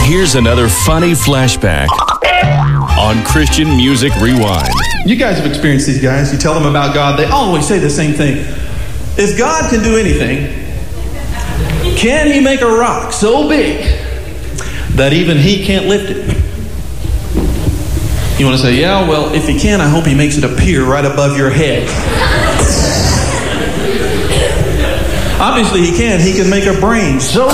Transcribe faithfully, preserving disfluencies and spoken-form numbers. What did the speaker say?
Here's another funny flashback on Christian Music Rewind. You guys have experienced these guys. You tell them about God, they always say the same thing. If God can do anything, can he make a rock so big that even he can't lift it? You want to say, yeah, well, if he can, I hope he makes it appear right above your head. Obviously he can. He can make a brain so